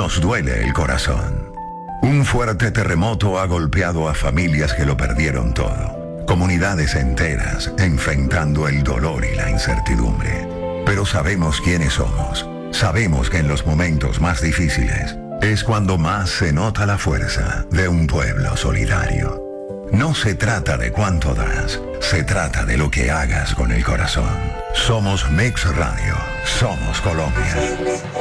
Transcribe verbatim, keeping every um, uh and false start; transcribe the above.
nos duele el corazón. Un fuerte terremoto ha golpeado a familias que lo perdieron todo. Comunidades enteras enfrentando el dolor y la incertidumbre. Pero sabemos quiénes somos. Sabemos que en los momentos más difíciles es cuando más se nota la fuerza de un pueblo solidario. No se trata de cuánto das, se trata de lo que hagas con el corazón. Somos Mix Radio, somos Colombia.